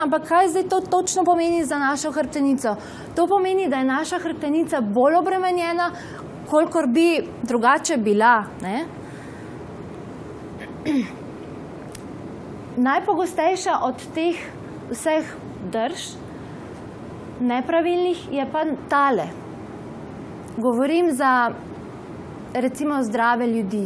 Ampak kaj zdaj to točno pomeni za našo hrbtenico? To pomeni, da je naša hrbtenica bolj obremenjena, kolikor bi drugače bila. Ne? Najpogostejša od teh vseh drž nepravilnih je pa tale. Govorim za recimo zdrave ljudi.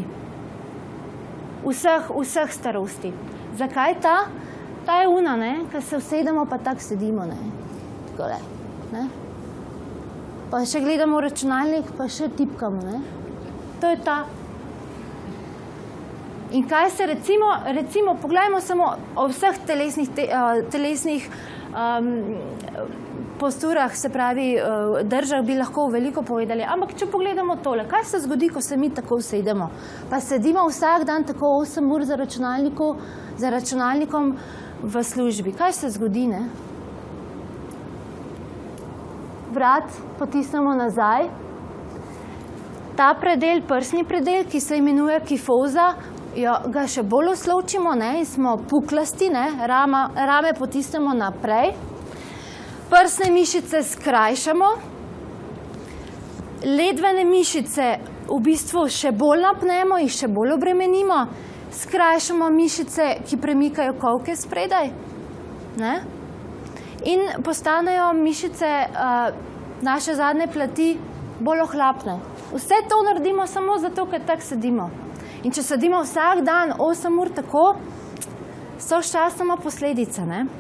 Vseh starosti. Zakaj ta? Ta je una, ko se usedemo, pa tako sedimo. Takole, pa še gledamo računalnik, pa še tipkamo. To je ta. In kaj se recimo pogledajmo samo o vseh telesnih posturah, se pravi držah, bi lahko veliko povedali. Ampak če pogledamo tole, kaj se zgodi, ko se mi tako usedemo? Pa sedimo vsak dan tako 8 ur za računalnikom v službi. Kaj se zgodi, ne? Vrat potisnemo nazaj. Ta predel, prsni predel, ki se imenuje kifoza, ga še bolj oslovčimo, in smo puklasti, rame potisnemo naprej. Prsne mišice skrajšamo. Ledvene mišice v bistvu še bolj napnemo, jih še bolj obremenimo. Skrajšamo mišice, ki premikajo kolke spredaj. In postanejo mišice naše zadnje plati bolj ohlapne. Vse to naredimo samo zato, ker tako sedimo. In če sedimo vsak dan 8 ur tako, so sčasoma posledice.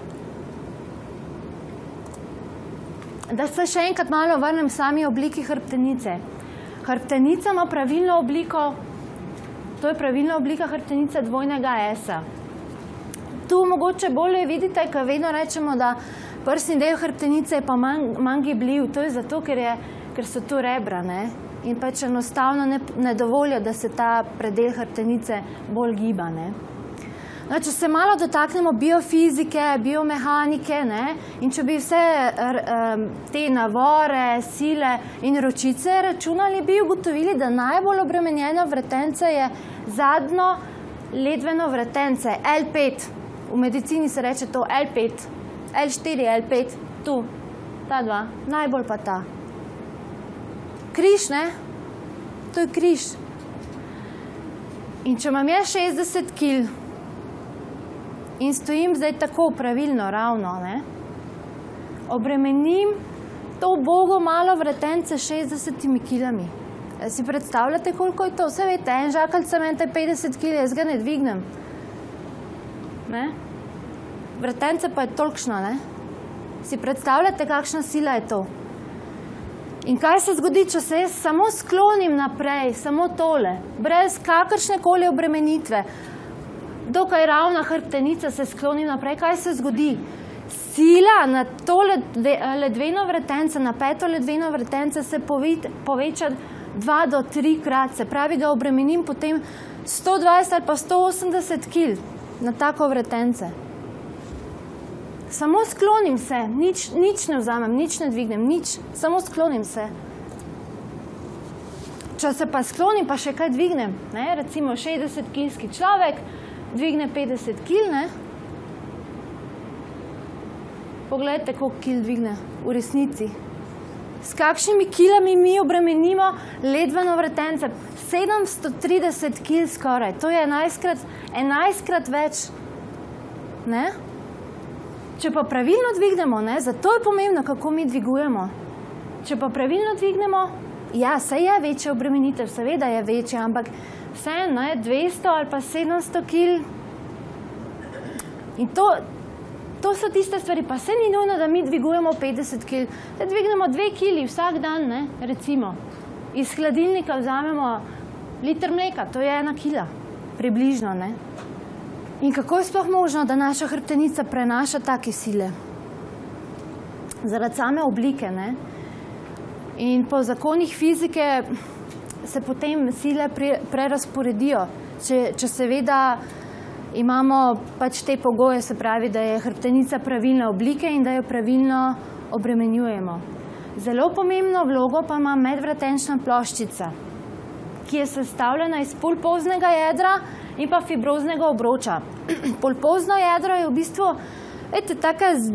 Da se še enkrat malo vrnem sami obliki hrbtenice. Hrbtenica ima pravilno obliko, to je pravilna oblika hrbtenice dvojnega S-a. Tu mogoče bolje vidite, ker vedno rečemo, da prsni del hrbtenice je pa manj gibljiv. To je zato, ker so tu rebra, in pač enostavno ne dovolijo, da se ta predel hrbtenice bolj giba. Če se malo dotaknemo biofizike, biomehanike, in če bi vse te navore, sile in ročice računali, bi ugotovili, da najbolj obremenjena vretence je zadnjo ledveno vretence, L5. V medicini se reče to L5, L4, L5, tu, ta dva, najbolj pa ta. Križ, to je križ. In če imam jaz 60 kil in stojim zdaj tako pravilno, ravno, obremenim to ubogo malo vretence 60 kilami. Si predstavljate, koliko je to? Vse veste, en žakalj cementa je 50 kil, jaz ga ne dvignem. Vretence pa je tolikšna, Si predstavljate, kakšna sila je to? In kaj se zgodi, če se jaz samo sklonim naprej, samo tole, brez kakršnekoli obremenitve, dokaj ravna hrbtenica se sklonim naprej, kaj se zgodi? Sila na to ledveno vretence, na peto ledveno vretence se poveča 2 do 3 krat, se pravi, ga obremenim potem 120 ali pa 180 kil na tako vretence. Samo sklonim se, nič ne vzamem, nič ne dvignem, nič, samo sklonim se. Če se pa sklonim, pa še kaj dvignem, recimo 60-kilski človek dvigne 50 kil, Poglejte, koliko kil dvigne v resnici. S kakšnimi kilami mi obremenimo ledveno vretence? 730 kil skoraj, to je 11krat več, Če pa pravilno dvignemo, zato je pomembno, kako mi dvigujemo. Če pa pravilno dvignemo, ja, saj je večja obremenitev, seveda je večja, ampak vseeno, 200 ali pa 700 kil. In to so tiste stvari, pa se ni nujno, da mi dvigujemo 50 kil. Da dvignemo 2 kili vsak dan, recimo. Iz hladilnika vzamemo liter mleka, to je 1 kila, približno, In kako je sploh možno, da naša hrbtenica prenaša take sile? Zaradi same oblike, In po zakonih fizike se potem sile prerasporedijo. Če seveda imamo pač te pogoje, se pravi, da je hrbtenica pravilne oblike in da jo pravilno obremenjujemo. Zelo pomembno vlogo pa ima medvretenčna ploščica, ki je sestavljena iz pulpoznega jedra in pa fibroznega obroča. Pulpozno jedro je v bistvu Ejte, taka